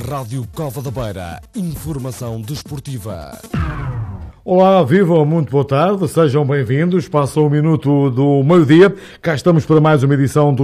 Rádio Cova da Beira. Informação desportiva. Olá, viva, muito boa tarde, sejam bem-vindos. Passa o minuto do meio-dia. Cá estamos para mais uma edição do